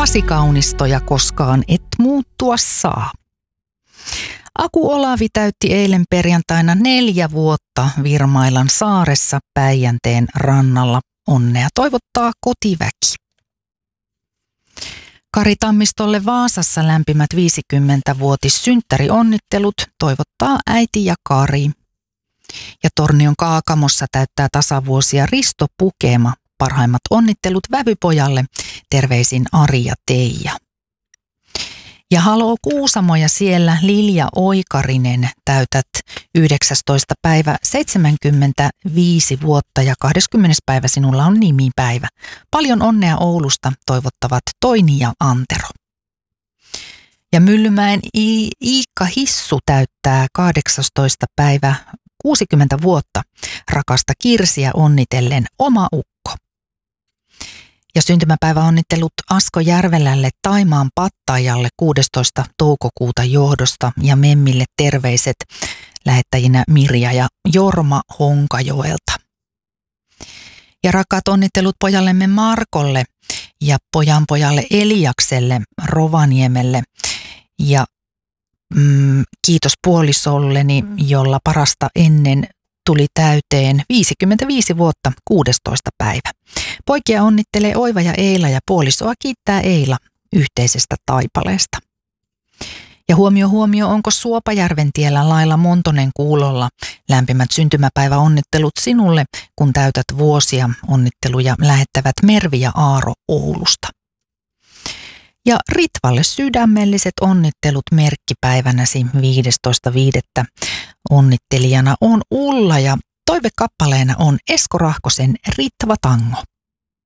Lasikaunistoja koskaan et muuttua saa. Aku Olavi täytti eilen perjantaina 4 vuotta Virmailan saaressa Päijänteen rannalla. Onnea toivottaa kotiväki. Kari Tammistolle Vaasassa lämpimät 50-vuotissynttärionnittelut toivottaa äiti ja Kari. Ja Tornion Kaakamossa täyttää tasavuosia Risto Pukema. Parhaimmat onnittelut vävypojalle. Terveisin Ari ja Teija. Ja haloo Kuusamo ja siellä Lilja Oikarinen täytät 19. päivä 75 vuotta ja 20. päivä sinulla on nimipäivä. Paljon onnea Oulusta toivottavat Toini ja Antero. Ja Myllymäen Iikka Hissu täyttää 18. päivä 60 vuotta. Rakasta Kirsiä onnitellen oma ukko. Ja syntymäpäiväonnittelut Asko Järvelälle Taimaan Pattajalle 16. toukokuuta johdosta ja Memmille terveiset lähettäjinä Mirja ja Jorma Honkajoelta. Ja rakkaat onnittelut pojallemme Markolle ja pojanpojalle Eliakselle Rovaniemelle ja kiitos puolisolleni, jolla parasta ennen tuli täyteen 55 vuotta 16. päivä. Poikia onnittelee Oiva ja Eila ja puolisoa kiittää Eila yhteisestä taipaleesta. Ja huomio, onko Suopajärven tiellä Laila Montonen kuulolla? Lämpimät syntymäpäiväonnittelut sinulle, kun täytät vuosia. Onnitteluja lähettävät Mervi ja Aaro Oulusta. Ja Ritvalle sydämelliset onnittelut merkkipäivänäsi 15.5. Onnittelijana on Ulla ja toivekappaleena on Esko Rahkosen Ritva Tango.